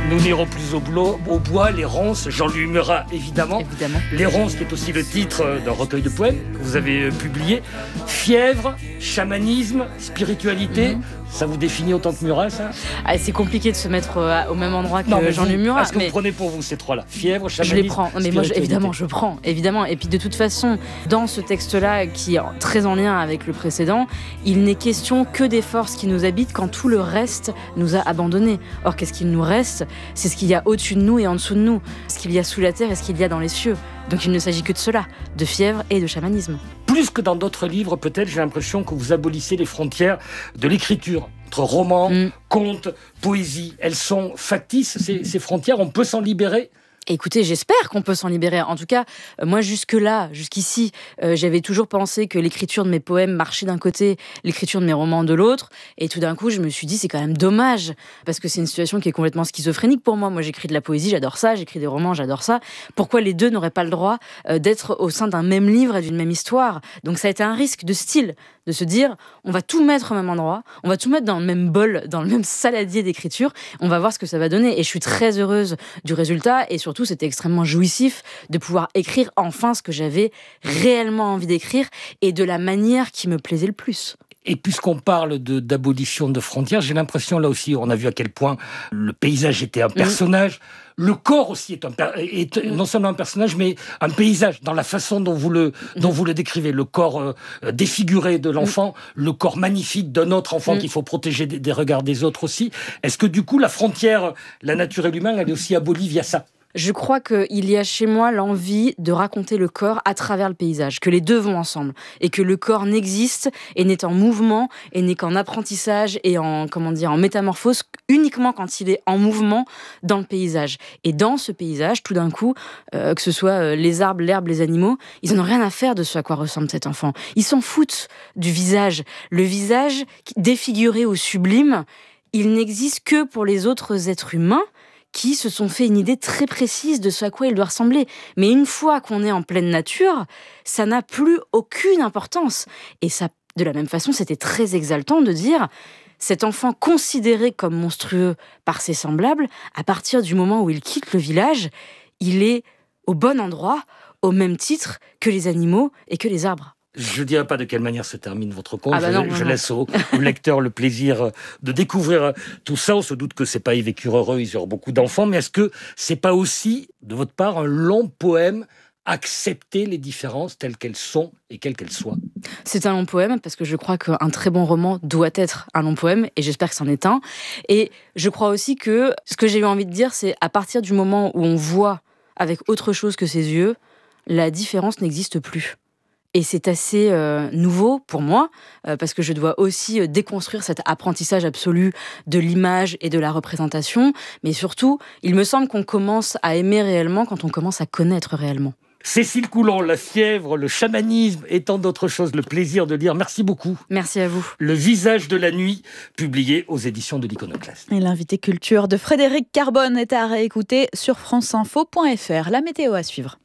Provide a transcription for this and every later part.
Nous n'irons plus au bois, les ronces, Jean-Louis Murat, évidemment. Les ronces, qui est aussi le titre d'un recueil de poèmes que vous avez publié. Fièvre, chamanisme, spiritualité, ça vous définit autant que Murat, ça ? C'est compliqué de se mettre au même endroit que Jean-Louis Murat. Est-ce que vous prenez pour vous ces trois-là ? Fièvre, chamanisme, je les prends. Mais moi, évidemment, je prends. Évidemment. Et puis de toute façon, dans ce texte-là, qui est très en lien avec le précédent, il n'est question que des forces qui nous habitent quand tout le reste nous a abandonnés. Or, qu'est-ce qu'il nous reste ? C'est ce qu'il y a au-dessus de nous et en dessous de nous. Ce qu'il y a sous la terre et ce qu'il y a dans les cieux. Donc il ne s'agit que de cela, de fièvre et de chamanisme. Plus que dans d'autres livres, peut-être, j'ai l'impression que vous abolissez les frontières de l'écriture. Entre roman, conte, poésie, elles sont factices, ces frontières, on peut s'en libérer ? Écoutez, j'espère qu'on peut s'en libérer. En tout cas, moi, jusqu'ici, j'avais toujours pensé que l'écriture de mes poèmes marchait d'un côté, l'écriture de mes romans de l'autre. Et tout d'un coup, je me suis dit, c'est quand même dommage. Parce que c'est une situation qui est complètement schizophrénique pour moi. Moi, j'écris de la poésie, j'adore ça. J'écris des romans, j'adore ça. Pourquoi les deux n'auraient pas le droit d'être au sein d'un même livre et d'une même histoire ? Donc, ça a été un risque de style, de se dire, on va tout mettre au même endroit, on va tout mettre dans le même bol, dans le même saladier d'écriture. On va voir ce que ça va donner. Et je suis très heureuse du résultat. Et surtout, c'était extrêmement jouissif de pouvoir écrire enfin ce que j'avais réellement envie d'écrire et de la manière qui me plaisait le plus. Et puisqu'on parle d'abolition de frontières, j'ai l'impression, là aussi, on a vu à quel point le paysage était un personnage. Le corps aussi est non seulement un personnage, mais un paysage, dans la façon dont vous le décrivez. Le corps défiguré de l'enfant, le corps magnifique d'un autre enfant qu'il faut protéger des regards des autres aussi. Est-ce que du coup, la frontière, la nature et l'humain, elle est aussi abolie via ça ? Je crois qu'il y a chez moi l'envie de raconter le corps à travers le paysage, que les deux vont ensemble, et que le corps n'existe et n'est en mouvement et n'est qu'en apprentissage et en métamorphose uniquement quand il est en mouvement dans le paysage. Et dans ce paysage, tout d'un coup, que ce soit les arbres, l'herbe, les animaux, ils n'en ont rien à faire de ce à quoi ressemble cet enfant. Ils s'en foutent du visage. Le visage défiguré ou sublime, il n'existe que pour les autres êtres humains qui se sont fait une idée très précise de ce à quoi il doit ressembler. Mais une fois qu'on est en pleine nature, ça n'a plus aucune importance. Et ça, de la même façon, c'était très exaltant de dire cet enfant considéré comme monstrueux par ses semblables, à partir du moment où il quitte le village, il est au bon endroit, au même titre que les animaux et que les arbres. Je ne dirai pas de quelle manière se termine votre conte. Je laisse au lecteur le plaisir de découvrir tout ça. On se doute que ce n'est pas Yves Heureux, ils auront beaucoup d'enfants. Mais est-ce que ce n'est pas aussi, de votre part, un long poème, accepter les différences telles qu'elles sont et quelles qu'elles soient ? C'est un long poème parce que je crois qu'un très bon roman doit être un long poème et j'espère que c'en est un. Et je crois aussi que ce que j'ai eu envie de dire, c'est à partir du moment où on voit avec autre chose que ses yeux, la différence n'existe plus. Et c'est assez nouveau pour moi, parce que je dois aussi déconstruire cet apprentissage absolu de l'image et de la représentation. Mais surtout, il me semble qu'on commence à aimer réellement quand on commence à connaître réellement. Cécile Coulon, La fièvre, le chamanisme et tant d'autres choses, le plaisir de lire. Merci beaucoup. Merci à vous. Le visage de la nuit, publié aux éditions de l'Iconoclaste. Et l'invité culture de Frédéric Carbone est à réécouter sur franceinfo.fr. La météo à suivre.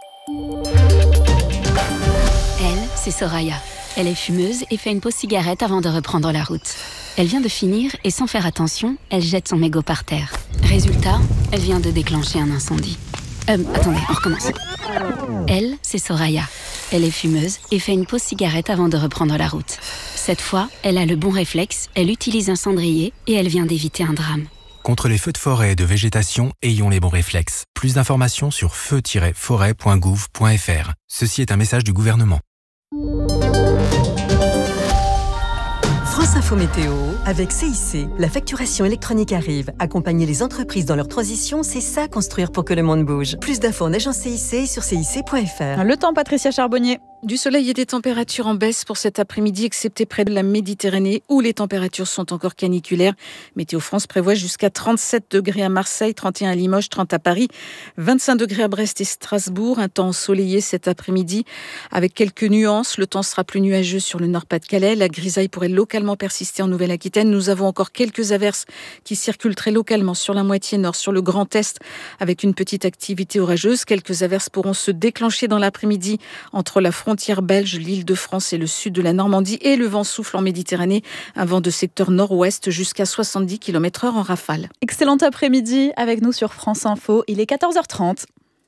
Elle, c'est Soraya. Elle est fumeuse et fait une pause cigarette avant de reprendre la route. Elle vient de finir et sans faire attention, elle jette son mégot par terre. Résultat, elle vient de déclencher un incendie. Attendez, on recommence. Elle, c'est Soraya. Elle est fumeuse et fait une pause cigarette avant de reprendre la route. Cette fois, elle a le bon réflexe, elle utilise un cendrier et elle vient d'éviter un drame. Contre les feux de forêt et de végétation, ayons les bons réflexes. Plus d'informations sur feu-forêt.gouv.fr. Ceci est un message du gouvernement. France Info Météo, avec CIC. La facturation électronique arrive. Accompagner les entreprises dans leur transition, c'est ça construire pour que le monde bouge. Plus d'infos en agence CIC et sur cic.fr. Le temps, Patricia Charbonnier. Du soleil et des températures en baisse pour cet après-midi, excepté près de la Méditerranée, où les températures sont encore caniculaires. Météo France prévoit jusqu'à 37 degrés à Marseille, 31 à Limoges, 30 à Paris, 25 degrés à Brest et Strasbourg. Un temps ensoleillé cet après-midi, avec quelques nuances. Le temps sera plus nuageux sur le Nord-Pas-de-Calais. La grisaille pourrait localement persister en Nouvelle-Aquitaine. Nous avons encore quelques averses qui circulent très localement sur la moitié nord, sur le Grand Est, avec une petite activité orageuse. Quelques averses pourront se déclencher dans l'après-midi entre la frontière frontière belge, l'Île-de-France et le sud de la Normandie. Et le vent souffle en Méditerranée. Un vent de secteur nord-ouest jusqu'à 70 km/h en rafale. Excellent après-midi avec nous sur France Info. Il est 14h30.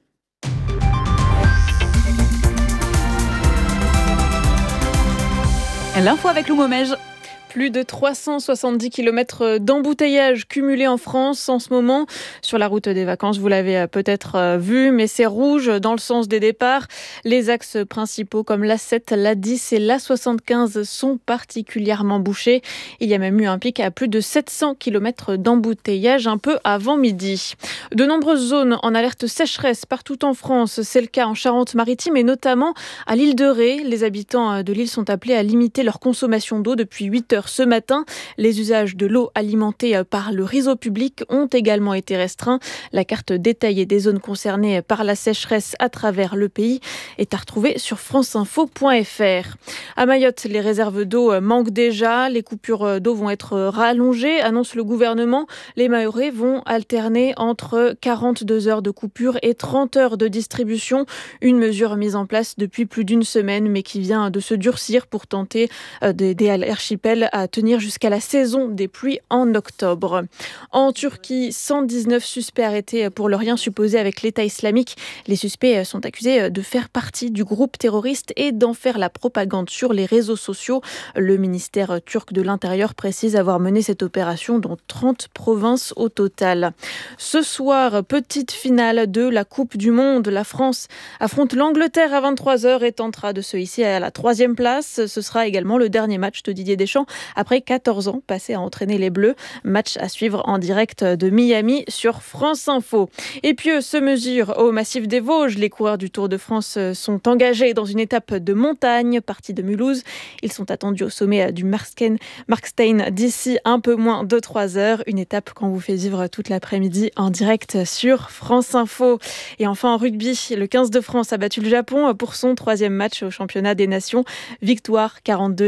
L'info avec Lou Momège. Plus de 370 km d'embouteillage cumulés en France en ce moment sur la route des vacances. Vous l'avez peut-être vu, mais c'est rouge dans le sens des départs. Les axes principaux comme l'A7, l'A10 et l'A75 sont particulièrement bouchés. Il y a même eu un pic à plus de 700 km d'embouteillage un peu avant midi. De nombreuses zones en alerte sécheresse partout en France. C'est le cas en Charente-Maritime et notamment à l'île de Ré. Les habitants de l'île sont appelés à limiter leur consommation d'eau depuis 8 heures ce matin. Les usages de l'eau alimentée par le réseau public ont également été restreints. La carte détaillée des zones concernées par la sécheresse à travers le pays est à retrouver sur franceinfo.fr. À Mayotte, les réserves d'eau manquent déjà. Les coupures d'eau vont être rallongées, annonce le gouvernement. Les Mahorais vont alterner entre 42 heures de coupure et 30 heures de distribution. Une mesure mise en place depuis plus d'une semaine, mais qui vient de se durcir pour tenter d'aider l'archipel à tenir jusqu'à la saison des pluies en octobre. En Turquie, 119 suspects arrêtés pour le rien supposé avec l'État islamique. Les suspects sont accusés de faire partie du groupe terroriste et d'en faire la propagande sur les réseaux sociaux. Le ministère turc de l'Intérieur précise avoir mené cette opération dans 30 provinces au total. Ce soir, petite finale de la Coupe du Monde. La France affronte l'Angleterre à 23h et tentera de se hisser à la 3e place. Ce sera également le dernier match de Didier Deschamps après 14 ans passés à entraîner les Bleus. Match à suivre en direct de Miami sur France Info. Et puis se mesure au massif des Vosges. Les coureurs du Tour de France sont engagés dans une étape de montagne, partie de Mulhouse. Ils sont attendus au sommet du Markstein d'ici un peu moins de 3 heures. Une étape qu'on vous fait vivre toute l'après-midi en direct sur France Info. Et enfin en rugby, le 15 de France a battu le Japon pour son 3e match au championnat des nations. Victoire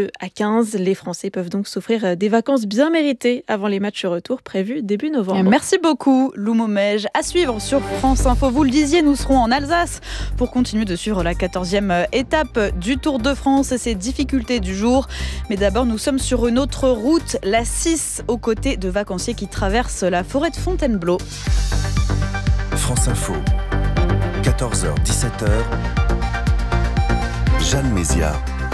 42-15. Les Français peuvent donc s'offrir des vacances bien méritées avant les matchs retour prévus début novembre. Merci beaucoup Lou Momège. À suivre sur France Info. Vous le disiez, nous serons en Alsace pour continuer de suivre la 14e étape du Tour de France et ses difficultés du jour. Mais d'abord, nous sommes sur une autre route, la 6, aux côtés de vacanciers qui traversent la forêt de Fontainebleau. France Info, 14h, 17h, Jeanne Mézia.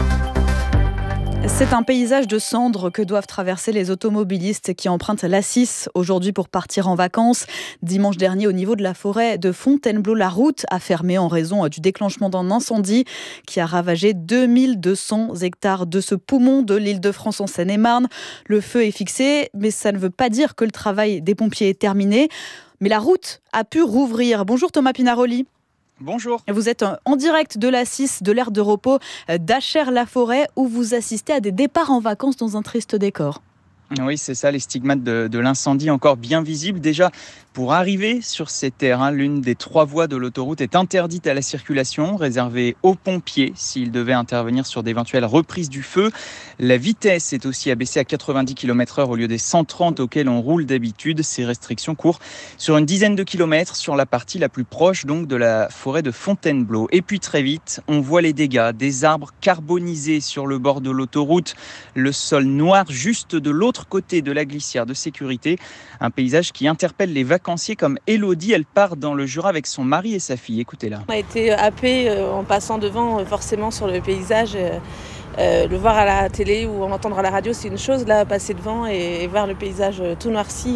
C'est un paysage de cendres que doivent traverser les automobilistes qui empruntent l'A6 aujourd'hui pour partir en vacances. Dimanche dernier, au niveau de la forêt de Fontainebleau, la route a fermé en raison du déclenchement d'un incendie qui a ravagé 2200 hectares de ce poumon de l'Île-de-France en Seine-et-Marne. Le feu est fixé, mais ça ne veut pas dire que le travail des pompiers est terminé. Mais la route a pu rouvrir. Bonjour Thomas Pinaroli. Bonjour. Vous êtes en direct de l'A6, de l'aire de repos d'Achères-la-Forêt, où vous assistez à des départs en vacances dans un triste décor. Oui, c'est ça, les stigmates de l'incendie encore bien visibles. Déjà, pour arriver sur ces terres, l'une des 3 voies de l'autoroute est interdite à la circulation, réservée aux pompiers s'ils devaient intervenir sur d'éventuelles reprises du feu. La vitesse est aussi abaissée à 90 km/h au lieu des 130 auxquels on roule d'habitude. Ces restrictions courent sur une dizaine de kilomètres sur la partie la plus proche donc de la forêt de Fontainebleau. Et puis très vite, on voit les dégâts, des arbres carbonisés sur le bord de l'autoroute, le sol noir juste de l'autre côté de la glissière de sécurité. Un paysage qui interpelle les vacanciers comme Elodie. Elle part dans le Jura avec son mari et sa fille. Écoutez-la. On a été happés en passant devant forcément sur le paysage. Le voir à la télé ou en entendre à la radio, c'est une chose. Là, passer devant et voir le paysage tout noirci,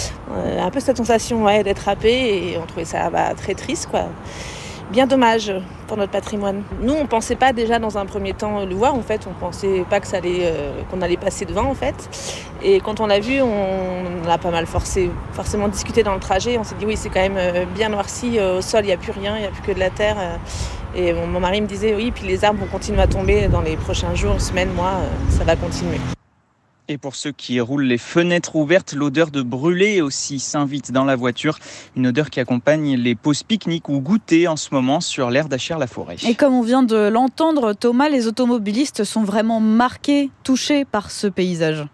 un peu cette sensation d'être happé, et on trouvait ça très triste, quoi. Bien dommage pour notre patrimoine. Nous, on ne pensait pas déjà dans un premier temps le voir, en fait. On ne pensait pas que qu'on allait passer devant, en fait. Et quand on l'a vu, on a pas mal forcément discuté dans le trajet. On s'est dit oui, c'est quand même bien noirci. Au sol, il n'y a plus rien, il n'y a plus que de la terre. Et mon mari me disait oui, puis les arbres vont continuer à tomber dans les prochains jours, semaines, mois. Ça va continuer. Et pour ceux qui roulent les fenêtres ouvertes, l'odeur de brûlé aussi s'invite dans la voiture. Une odeur qui accompagne les pauses pique-nique ou goûter en ce moment sur l'aire d'Achères-la-Forêt. Et comme on vient de l'entendre, Thomas, les automobilistes sont vraiment marqués, touchés par ce paysage.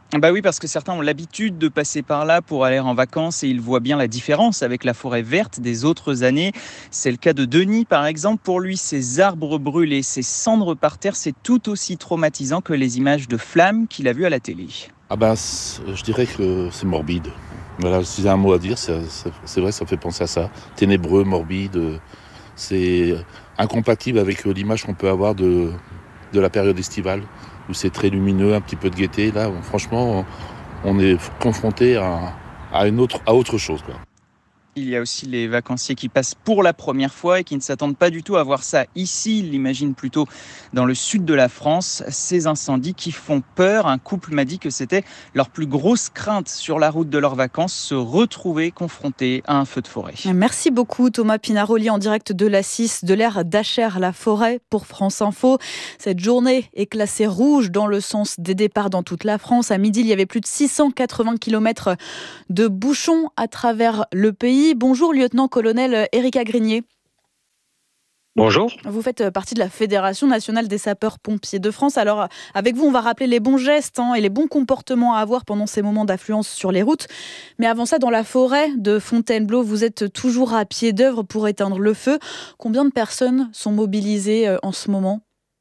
Bah oui, parce que certains ont l'habitude de passer par là pour aller en vacances et ils voient bien la différence avec la forêt verte des autres années. C'est le cas de Denis, par exemple. Pour lui, ces arbres brûlés, ces cendres par terre, c'est tout aussi traumatisant que les images de flammes qu'il a vues à la télé. Je dirais que c'est morbide. Voilà, si j'ai un mot à dire, c'est vrai, ça fait penser à ça. Ténébreux, morbide, c'est incompatible avec l'image qu'on peut avoir de la période estivale, où c'est très lumineux, un petit peu de gaieté. Là, franchement, on est confronté à autre chose, quoi. Il y a aussi les vacanciers qui passent pour la première fois et qui ne s'attendent pas du tout à voir ça ici. Ils l'imaginent plutôt dans le sud de la France. Ces incendies qui font peur. Un couple m'a dit que c'était leur plus grosse crainte sur la route de leurs vacances, se retrouver confrontés à un feu de forêt. Merci beaucoup Thomas Pinaroli en direct de la 6 de l'aire d'Achères-la-Forêt pour France Info. Cette journée est classée rouge dans le sens des départs dans toute la France. À midi, il y avait plus de 680 km de bouchons à travers le pays. Bonjour lieutenant-colonel Éric Agrigné. Bonjour. Vous faites partie de la Fédération nationale des sapeurs-pompiers de France. Alors avec vous, on va rappeler les bons gestes et les bons comportements à avoir pendant ces moments d'affluence sur les routes. Mais avant ça, dans la forêt de Fontainebleau, vous êtes toujours à pied d'œuvre pour éteindre le feu. Combien de personnes sont mobilisées en ce moment ?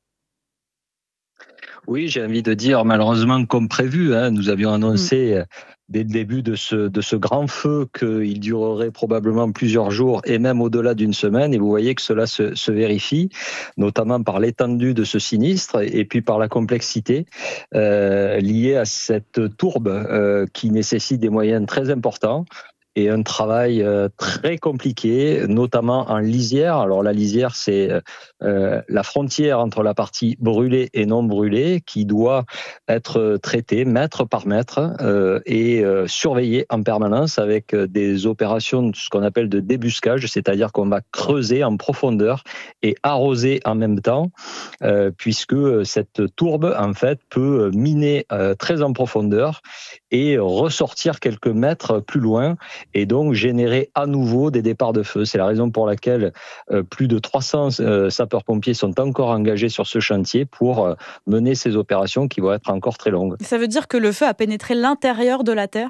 Oui, j'ai envie de dire malheureusement comme prévu. Nous avions annoncé dès le début de ce grand feu qu'il durerait probablement plusieurs jours et même au-delà d'une semaine. Et vous voyez que cela se vérifie, notamment par l'étendue de ce sinistre et puis par la complexité liée à cette tourbe qui nécessite des moyens très importants. Et un travail très compliqué, notamment en lisière. Alors la lisière, c'est la frontière entre la partie brûlée et non brûlée qui doit être traitée mètre par mètre et surveillée en permanence avec des opérations, ce qu'on appelle de débuscage, c'est-à-dire qu'on va creuser en profondeur et arroser en même temps, puisque cette tourbe, en fait, peut miner très en profondeur et ressortir quelques mètres plus loin et donc générer à nouveau des départs de feu. C'est la raison pour laquelle plus de 300 sapeurs-pompiers sont encore engagés sur ce chantier pour mener ces opérations qui vont être encore très longues. Ça veut dire que le feu a pénétré l'intérieur de la terre ?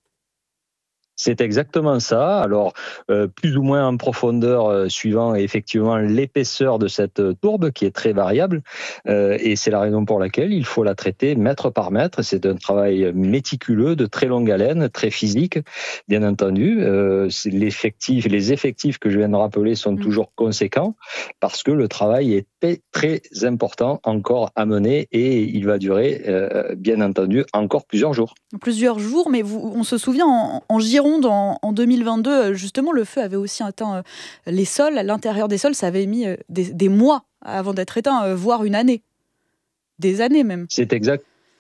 C'est exactement ça. Alors, plus ou moins en profondeur, suivant effectivement l'épaisseur de cette tourbe qui est très variable. Et c'est la raison pour laquelle il faut la traiter mètre par mètre. C'est un travail méticuleux, de très longue haleine, très physique, bien entendu. Les effectifs que je viens de rappeler sont toujours conséquents parce que le travail est très important encore à mener et il va durer, bien entendu, encore plusieurs jours. Plusieurs jours, mais on se souvient en Gironde, en 2022, justement, le feu avait aussi atteint les sols. À l'intérieur des sols, ça avait mis des mois avant d'être éteint, voire une année. Des années même. C'est exact.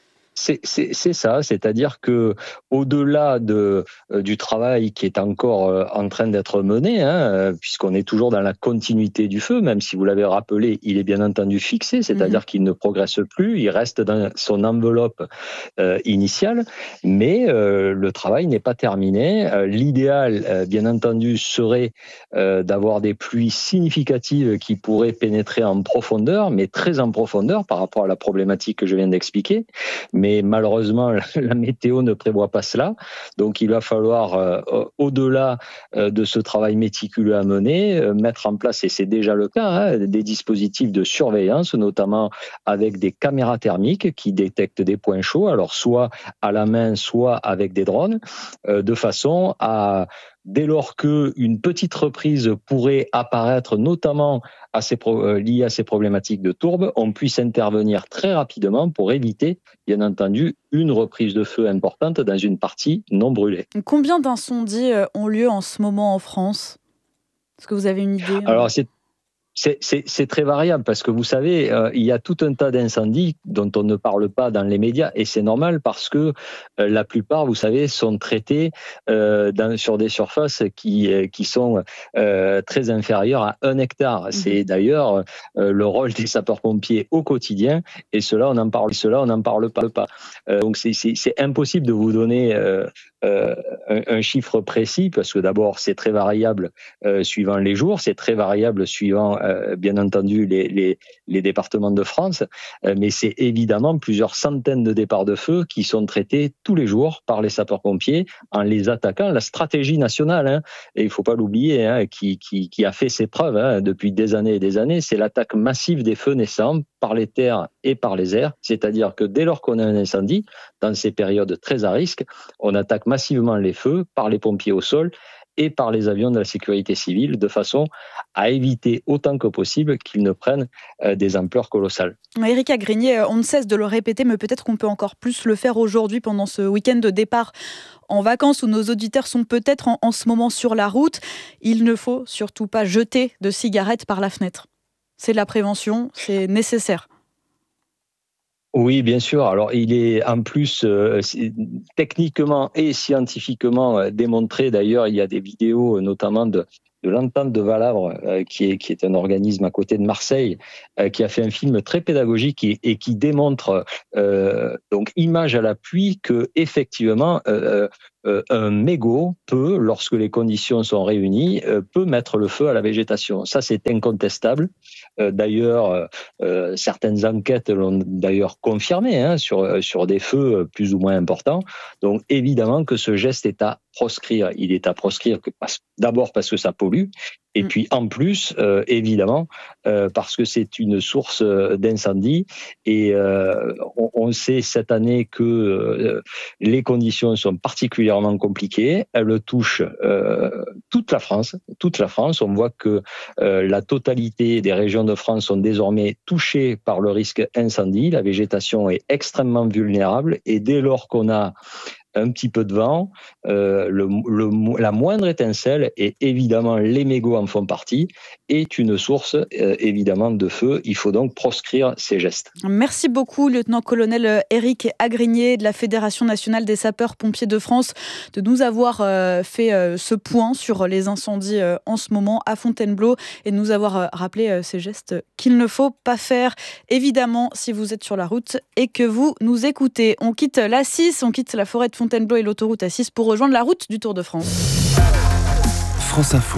C'est ça, c'est-à-dire que au-delà du travail qui est encore en train d'être mené, puisqu'on est toujours dans la continuité du feu, même si vous l'avez rappelé, il est bien entendu fixé, c'est-à-dire qu'il ne progresse plus, il reste dans son enveloppe initiale, mais le travail n'est pas terminé. L'idéal, bien entendu, serait d'avoir des pluies significatives qui pourraient pénétrer en profondeur, mais très en profondeur par rapport à la problématique que je viens d'expliquer. Mais malheureusement, la météo ne prévoit pas cela. Donc, il va falloir, au-delà de ce travail méticuleux à mener, mettre en place, et c'est déjà le cas, des dispositifs de surveillance, notamment avec des caméras thermiques qui détectent des points chauds, alors soit à la main, soit avec des drones, de façon à... Dès lors qu'une petite reprise pourrait apparaître, notamment liée à ces problématiques de tourbe, on puisse intervenir très rapidement pour éviter, bien entendu, une reprise de feu importante dans une partie non brûlée. Combien d'incendies ont lieu en ce moment en France ? Est-ce que vous avez une idée ? Alors, c'est très variable parce que vous savez, il y a tout un tas d'incendies dont on ne parle pas dans les médias et c'est normal parce que la plupart, vous savez, sont traités sur des surfaces qui sont très inférieures à 1 hectare. C'est d'ailleurs le rôle des sapeurs-pompiers au quotidien et cela on n'en parle pas. Donc c'est impossible de vous donner un chiffre précis, parce que d'abord, c'est très variable suivant les jours, c'est très variable suivant, bien entendu, les départements de France, mais c'est évidemment plusieurs centaines de départs de feu qui sont traités tous les jours par les sapeurs-pompiers en les attaquant. La stratégie nationale, et il ne faut pas l'oublier, qui a fait ses preuves depuis des années et des années, c'est l'attaque massive des feux naissants par les terres et par les airs, c'est-à-dire que dès lors qu'on a un incendie, dans ces périodes très à risque, on attaque massivement les feux par les pompiers au sol et par les avions de la sécurité civile, de façon à éviter autant que possible qu'ils ne prennent des ampleurs colossales. Éric Agrigné, on ne cesse de le répéter, mais peut-être qu'on peut encore plus le faire aujourd'hui pendant ce week-end de départ en vacances où nos auditeurs sont peut-être en ce moment sur la route. Il ne faut surtout pas jeter de cigarettes par la fenêtre. C'est de la prévention, c'est nécessaire. Oui, bien sûr. Alors, il est en plus techniquement et scientifiquement démontré. D'ailleurs, il y a des vidéos, notamment de l'Entente de Valavre, qui est un organisme à côté de Marseille, qui a fait un film très pédagogique et qui démontre, donc image à l'appui, que effectivement un mégot peut, lorsque les conditions sont réunies, peut mettre le feu à la végétation. Ça, c'est incontestable. D'ailleurs, certaines enquêtes l'ont d'ailleurs confirmé sur des feux plus ou moins importants. Donc, évidemment que ce geste est à proscrire. Il est à proscrire d'abord parce que ça pollue, et puis en plus, évidemment, parce que c'est une source d'incendie. Et on sait cette année que les conditions sont particulièrement compliquées. Elles touchent toute la France. On voit que la totalité des régions de France sont désormais touchées par le risque incendie. La végétation est extrêmement vulnérable, et dès lors qu'on a un petit peu de vent, la moindre étincelle, et évidemment les mégots en font partie, est une source évidemment de feu. Il faut donc proscrire ces gestes. Merci beaucoup, lieutenant-colonel Éric Agrigné de la Fédération nationale des sapeurs-pompiers de France, de nous avoir fait ce point sur les incendies en ce moment à Fontainebleau, et de nous avoir rappelé ces gestes qu'il ne faut pas faire, évidemment, si vous êtes sur la route et que vous nous écoutez. On quitte l'A6, on quitte la forêt de Fontainebleau et l'autoroute A6 pour rejoindre la route du Tour de France. France Info,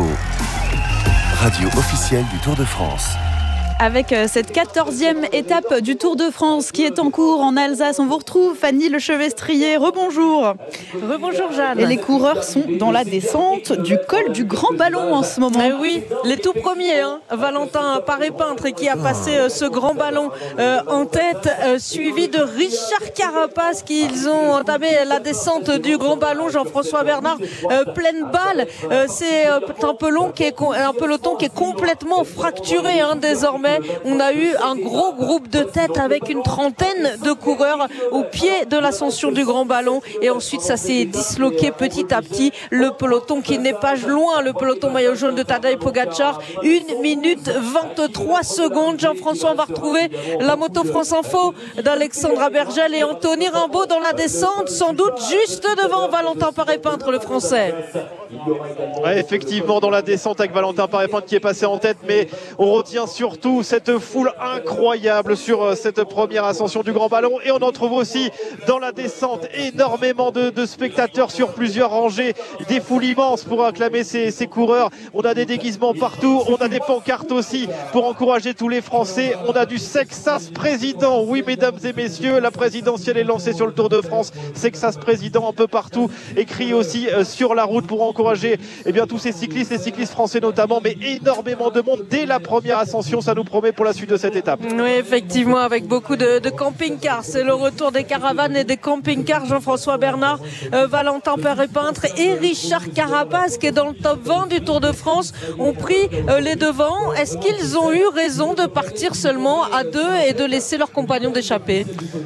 radio officielle du Tour de France. Avec cette 14e étape du Tour de France qui est en cours en Alsace, on vous retrouve Fanny Lechevestrier. Rebonjour. Rebonjour Jeanne. Et les coureurs sont dans la descente du col du Grand Ballon en ce moment. Oui, les tout premiers, Valentin Paré-Peintre qui a passé ce Grand Ballon en tête, suivi de Richard Carapace qui ont entamé la descente du Grand Ballon. Jean-François Bernard, pleine balle. C'est un peloton qui est complètement fracturé désormais. On a eu un gros groupe de tête avec une trentaine de coureurs au pied de l'ascension du Grand Ballon, et ensuite ça s'est disloqué petit à petit. Le peloton qui n'est pas loin, le peloton maillot jaune de Tadej Pogačar, 1 minute 23 secondes. Jean-François va retrouver la moto France Info d'Alexandra Bergel et Anthony Rimbaud dans la descente, sans doute juste devant Valentin Paré-Peintre, le Français. Ouais, effectivement, dans la descente avec Valentin Paré-Peintre qui est passé en tête, mais on retient surtout cette foule incroyable sur cette première ascension du Grand Ballon, et on en trouve aussi dans la descente énormément de spectateurs sur plusieurs rangées, des foules immenses pour acclamer ces coureurs. On a des déguisements partout, on a des pancartes aussi pour encourager tous les Français. On a du Sexas président, oui mesdames et messieurs, la présidentielle est lancée sur le Tour de France. Sexas président un peu partout, écrit aussi sur la route pour encourager tous ces cyclistes, les cyclistes français notamment, mais énormément de monde dès la première ascension. Ça nous promet pour la suite de cette étape. Oui, effectivement, avec beaucoup de camping-cars. C'est le retour des caravanes et des camping-cars. Jean-François Bernard, Valentin Paré-Peintre et Richard Carapace, qui est dans le top 20 du Tour de France, ont pris les devants. Est-ce qu'ils ont eu raison de partir seulement à deux et de laisser leurs compagnons d'échappée ?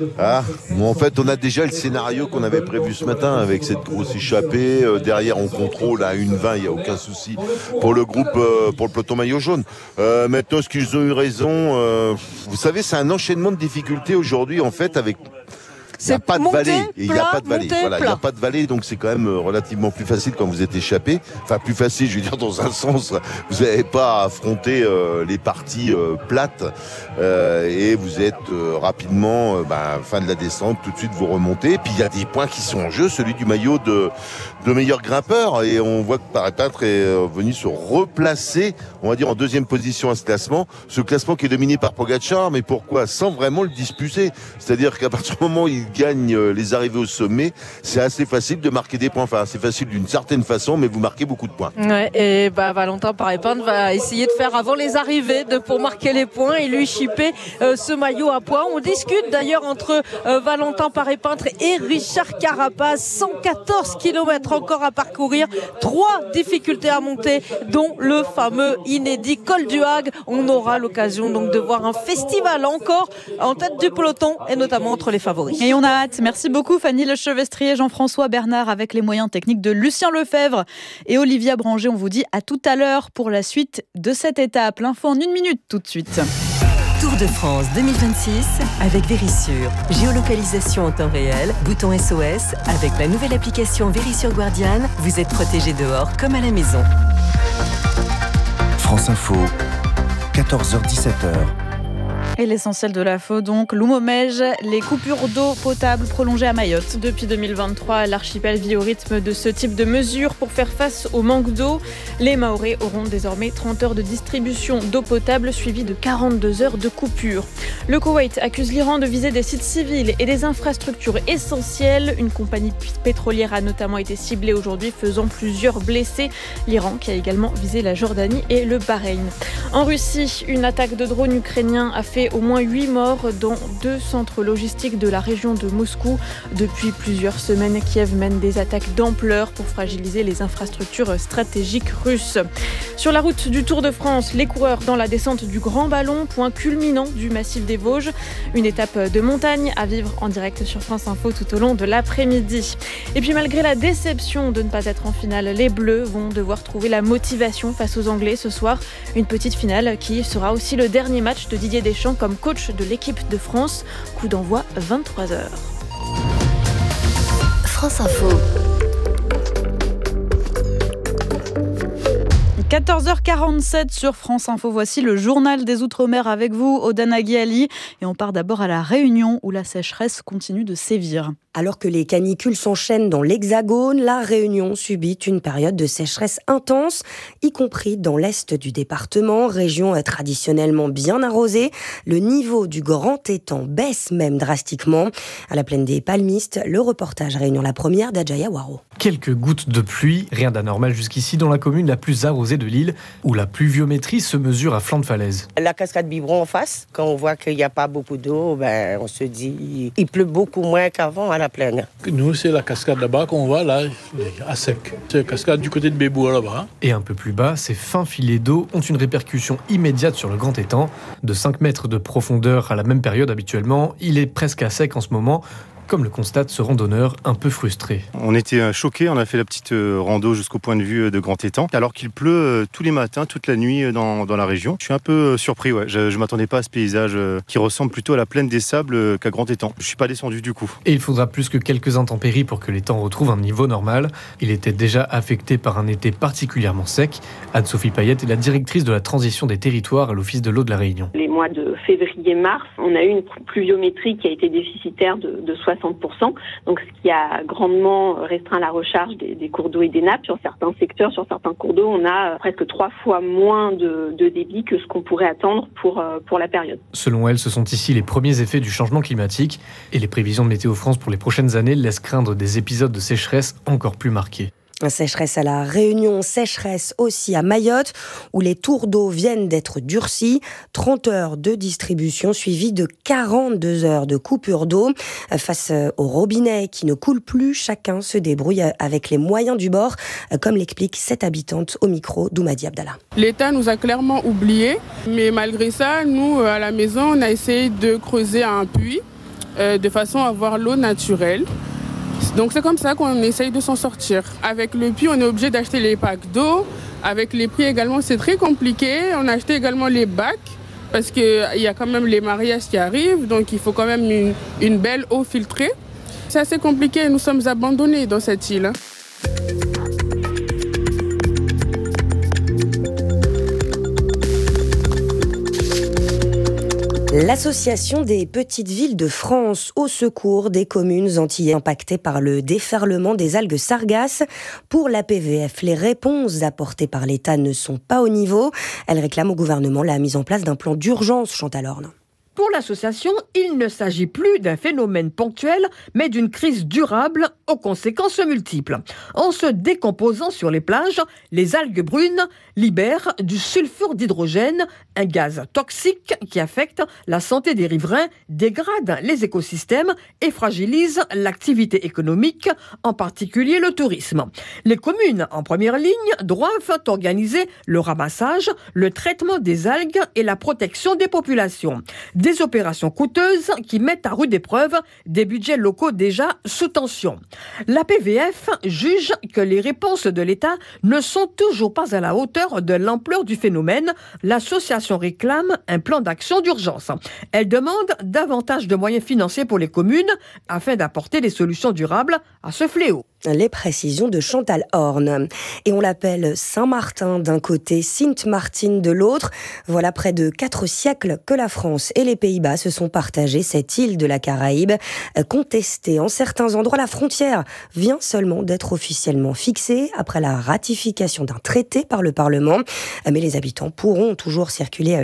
En fait, on a déjà le scénario qu'on avait prévu ce matin avec cette grosse échappée. Derrière, on contrôle à 1,20, il n'y a aucun souci pour le groupe, pour le peloton maillot jaune. Maintenant, est-ce qu'ils ont eu raison ? Vous savez, c'est un enchaînement de difficultés aujourd'hui, en fait, avec Il n'y a pas de vallée. Il n'y a pas de vallée. monter, Voilà, il plat. n'y a pas de vallée, donc c'est quand même relativement plus facile quand vous êtes échappé. Enfin, plus facile, je veux dire, dans un sens. Vous n'avez pas à affronter les parties plates et vous êtes rapidement, fin de la descente, tout de suite vous remontez. Puis il y a des points qui sont en jeu, celui du maillot de meilleur grimpeur. Et on voit que Paris-Peintre est venu se replacer, on va dire, en deuxième position à ce classement. Ce classement qui est dominé par Pogačar, mais pourquoi ? Sans vraiment le disputer. C'est-à-dire qu'à partir du moment où il gagne les arrivées au sommet, c'est assez facile de marquer des points. Enfin, c'est facile d'une certaine façon, mais vous marquez beaucoup de points. Ouais, et Valentin Paris-Peintre va essayer de faire avant les arrivées pour marquer les points et lui chipper ce maillot à poids. On discute d'ailleurs entre Valentin Paris-Peintre et Richard Carapaz. 114 km encore à parcourir, 3 difficultés à monter, dont le fameux inédit col du Hague. On aura l'occasion donc de voir un festival encore en tête du peloton et notamment entre les favoris. Et on a hâte. Merci beaucoup Fanny Lechevestrier, Jean-François Bernard avec les moyens techniques de Lucien Lefebvre et Olivia Branger. On vous dit à tout à l'heure pour la suite de cette étape. L'info en 1 minute tout de suite. Tour de France 2026 avec Vérissure. Géolocalisation en temps réel, bouton SOS. Avec la nouvelle application Vérissure Guardian, vous êtes protégé dehors comme à la maison. France Info, 14h-17h. Et l'essentiel de l'info, donc, Loumomège, les coupures d'eau potable prolongées à Mayotte. Depuis 2023, l'archipel vit au rythme de ce type de mesures pour faire face au manque d'eau. Les Mahorais auront désormais 30 heures de distribution d'eau potable suivies de 42 heures de coupure. Le Koweït accuse l'Iran de viser des sites civils et des infrastructures essentielles. Une compagnie pétrolière a notamment été ciblée aujourd'hui, faisant plusieurs blessés. L'Iran qui a également visé la Jordanie et le Bahreïn. En Russie, une attaque de drone ukrainien a fait au moins 8 morts dans 2 centres logistiques de la région de Moscou. Depuis plusieurs semaines, Kiev mène des attaques d'ampleur pour fragiliser les infrastructures stratégiques russes. Sur la route du Tour de France, les coureurs dans la descente du Grand Ballon, point culminant du massif des Vosges. Une étape de montagne à vivre en direct sur France Info tout au long de l'après-midi. Et puis malgré la déception de ne pas être en finale, les Bleus vont devoir trouver la motivation face aux Anglais ce soir. Une petite finale qui sera aussi le dernier match de Didier Deschamps comme coach de l'équipe de France. Coup d'envoi 23h. France Info. 14h47 sur France Info. Voici le journal des Outre-mer avec vous, Odan Aguiali. Et on part d'abord à La Réunion où la sécheresse continue de sévir. Alors que les canicules s'enchaînent dans l'Hexagone, La Réunion subit une période de sécheresse intense, y compris dans l'est du département, région traditionnellement bien arrosée. Le niveau du Grand Étang baisse même drastiquement. À la plaine des Palmistes, le reportage Réunion la Première d'Adjaya Waro. Quelques gouttes de pluie, rien d'anormal jusqu'ici dans la commune la plus arrosée de l'île, où la pluviométrie se mesure à flanc de falaise. La cascade Biberon en face, quand on voit qu'il n'y a pas beaucoup d'eau, on se dit il pleut beaucoup moins qu'avant à la plaine. Nous, c'est la cascade là-bas qu'on voit là, à sec. C'est la cascade du côté de Béboua là-bas. Et un peu plus bas, ces fins filets d'eau ont une répercussion immédiate sur le Grand Étang. De 5 mètres de profondeur à la même période habituellement, il est presque à sec en ce moment, comme le constate ce randonneur un peu frustré. On était choqués, on a fait la petite rando jusqu'au point de vue de Grand Étang, alors qu'il pleut tous les matins, toute la nuit dans la région. Je suis un peu surpris, ouais. Je ne m'attendais pas à ce paysage qui ressemble plutôt à la plaine des Sables qu'à Grand Étang. Je ne suis pas descendu du coup. Et il faudra plus que quelques intempéries pour que les temps retrouvent un niveau normal. Il était déjà affecté par un été particulièrement sec. Anne-Sophie Payette est la directrice de la transition des territoires à l'Office de l'eau de la Réunion. Les mois de février-mars, on a eu une pluviométrie qui a été déficitaire de 60%, donc ce qui a grandement restreint la recharge des cours d'eau et des nappes. Sur certains secteurs, sur certains cours d'eau, on a presque 3 fois moins de débit que ce qu'on pourrait attendre pour la période. Selon elle, ce sont ici les premiers effets du changement climatique et les prévisions de Météo France pour les prochaines années laissent craindre des épisodes de sécheresse encore plus marqués. Sécheresse à La Réunion, sécheresse aussi à Mayotte, où les tours d'eau viennent d'être durcis. 30 heures de distribution suivies de 42 heures de coupure d'eau. Face au robinet qui ne coule plus, chacun se débrouille avec les moyens du bord, comme l'explique cette habitante au micro d'Oumadi Abdallah. L'État nous a clairement oubliés, mais malgré ça, nous, à la maison, on a essayé de creuser un puits de façon à avoir l'eau naturelle. Donc c'est comme ça qu'on essaye de s'en sortir. Avec le puits, on est obligé d'acheter les packs d'eau. Avec les prix également, c'est très compliqué. On a acheté également les bacs parce qu'il y a quand même les mariages qui arrivent. Donc il faut quand même une belle eau filtrée. C'est assez compliqué, nous sommes abandonnés dans cette île. L'Association des petites villes de France au secours des communes antillaises impactées par le déferlement des algues sargasses. Pour la PVF, les réponses apportées par l'État ne sont pas au niveau. Elle réclame au gouvernement la mise en place d'un plan d'urgence, Chantal Orne. Pour l'association, il ne s'agit plus d'un phénomène ponctuel, mais d'une crise durable aux conséquences multiples. En se décomposant sur les plages, les algues brunes libèrent du sulfure d'hydrogène, un gaz toxique qui affecte la santé des riverains, dégrade les écosystèmes et fragilise l'activité économique, en particulier le tourisme. Les communes en première ligne doivent organiser le ramassage, le traitement des algues et la protection des populations. Des opérations coûteuses qui mettent à rude épreuve des budgets locaux déjà sous tension. La PVF juge que les réponses de l'État ne sont toujours pas à la hauteur de l'ampleur du phénomène. L'association réclame un plan d'action d'urgence. Elle demande davantage de moyens financiers pour les communes afin d'apporter des solutions durables à ce fléau. Les précisions de Chantal Orne. Et on l'appelle Saint-Martin d'un côté, Sint-Maarten de l'autre. Voilà près de 4 siècles que la France et les Pays-Bas se sont partagés cette île de la Caraïbe. Contestée en certains endroits, la frontière vient seulement d'être officiellement fixée après la ratification d'un traité par le Parlement. Mais les habitants pourront toujours circuler